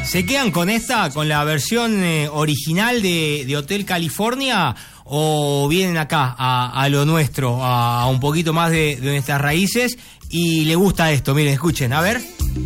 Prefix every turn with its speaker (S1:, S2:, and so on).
S1: ¿Se quedan con esta, con la versión original de Hotel California? ¿O vienen acá a lo nuestro, a un poquito más de nuestras raíces? Y le gusta esto, miren, escuchen, a ver.